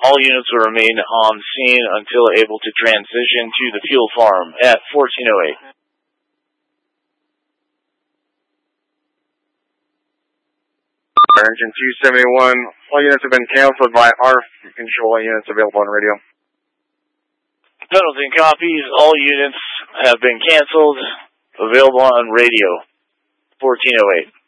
All units will remain on scene until able to transition to the fuel farm at 1408. Engine 271, all units have been canceled by ARF. Control units available on radio. Pendleton copies. All units have been canceled. Available on radio. 1408.